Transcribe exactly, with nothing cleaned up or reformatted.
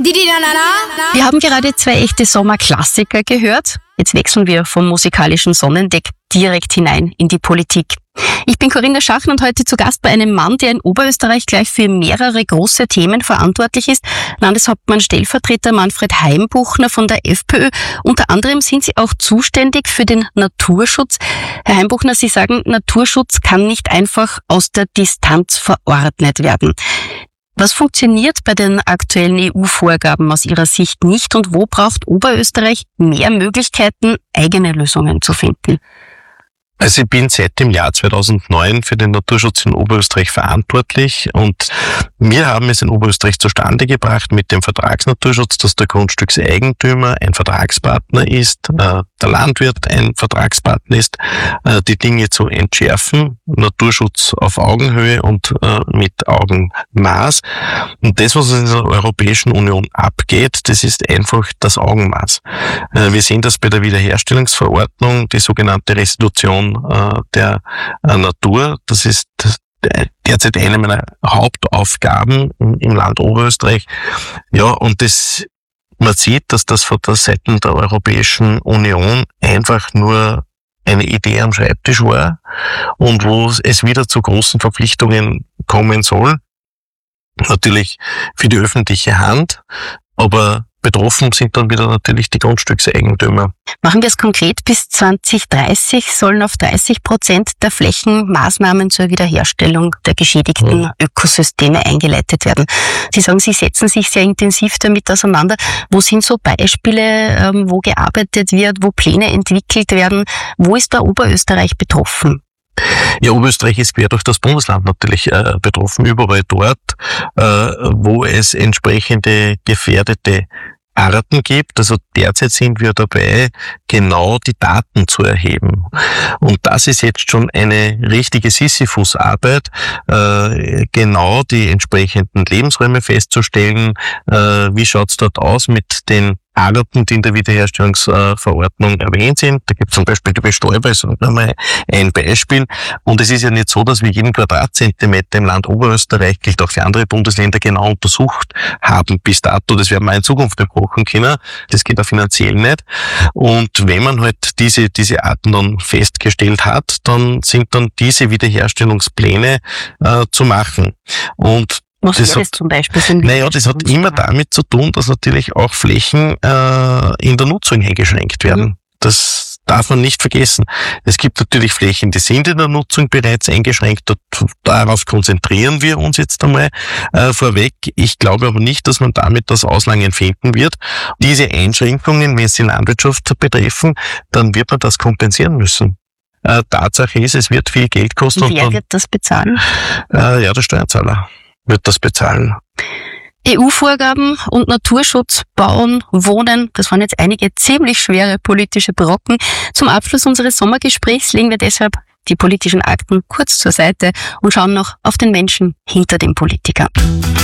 Wir haben gerade zwei echte Sommerklassiker gehört. Jetzt wechseln wir vom musikalischen Sonnendeck direkt hinein in die Politik. Ich bin Corinna Schachner und heute zu Gast bei einem Mann, der in Oberösterreich gleich für mehrere große Themen verantwortlich ist. Landeshauptmann Stellvertreter Manfred Heimbuchner von der FPÖ. Unter anderem sind Sie auch zuständig für den Naturschutz. Herr Heimbuchner, Sie sagen, Naturschutz kann nicht einfach aus der Distanz verordnet werden. Was funktioniert bei den aktuellen E U-Vorgaben aus Ihrer Sicht nicht und wo braucht Oberösterreich mehr Möglichkeiten, eigene Lösungen zu finden? Also ich bin seit dem Jahr zweitausendneun für den Naturschutz in Oberösterreich verantwortlich und wir haben es in Oberösterreich zustande gebracht mit dem Vertragsnaturschutz, dass der Grundstückseigentümer ein Vertragspartner ist, äh, der Landwirt ein Vertragspartner ist, äh, die Dinge zu entschärfen, Naturschutz auf Augenhöhe und äh, mit Augenmaß. Und das, was in der Europäischen Union abgeht, das ist einfach das Augenmaß. Äh, wir sehen das bei der Wiederherstellungsverordnung, die sogenannte Restitution der Natur. Das ist derzeit eine meiner Hauptaufgaben im Land Oberösterreich. Ja, und das, man sieht, dass das von der Seite der Europäischen Union einfach nur eine Idee am Schreibtisch war und wo es wieder zu großen Verpflichtungen kommen soll. Natürlich für die öffentliche Hand, aber betroffen sind dann wieder natürlich die Grundstückseigentümer. Machen wir es konkret. Bis zwanzig dreißig sollen auf dreißig Prozent der Flächen Maßnahmen zur Wiederherstellung der geschädigten ja. Ökosysteme eingeleitet werden. Sie sagen, Sie setzen sich sehr intensiv damit auseinander. Wo sind so Beispiele, wo gearbeitet wird, wo Pläne entwickelt werden? Wo ist da Oberösterreich betroffen? Ja, Oberösterreich ist quer durch das Bundesland natürlich äh, betroffen, überall dort, äh, wo es entsprechende gefährdete Arten gibt. Also derzeit sind wir dabei, genau die Daten zu erheben. Und das ist jetzt schon eine richtige Sisyphus-Arbeit, äh, genau die entsprechenden Lebensräume festzustellen. Äh, wie schaut's dort aus mit den Arten, die in der Wiederherstellungsverordnung erwähnt sind. Da gibt es zum Beispiel die Bestäuber, ist einmal ein Beispiel. Und es ist ja nicht so, dass wir jeden Quadratzentimeter im Land Oberösterreich, gilt auch für andere Bundesländer, genau untersucht haben bis dato. Das werden wir in Zukunft besprochen können. Das geht auch finanziell nicht. Und wenn man halt diese, diese Arten dann festgestellt hat, dann sind dann diese Wiederherstellungspläne äh, zu machen. Und Was das, hat, das zum Beispiel? Sind naja, das hat immer damit zu tun, dass natürlich auch Flächen äh, in der Nutzung eingeschränkt werden. Mhm. Das darf man nicht vergessen. Es gibt natürlich Flächen, die sind in der Nutzung bereits eingeschränkt. Darauf konzentrieren wir uns jetzt einmal äh, vorweg. Ich glaube aber nicht, dass man damit das Auslangen finden wird. Diese Einschränkungen, wenn sie Landwirtschaft betreffen, dann wird man das kompensieren müssen. Äh, Tatsache ist, es wird viel Geld kosten. Und wer und dann, wird das bezahlen? Äh, ja, der Steuerzahler wird das bezahlen. E U-Vorgaben und Naturschutz, Bauen, Wohnen, das waren jetzt einige ziemlich schwere politische Brocken. Zum Abschluss unseres Sommergesprächs legen wir deshalb die politischen Akten kurz zur Seite und schauen noch auf den Menschen hinter den Politikern.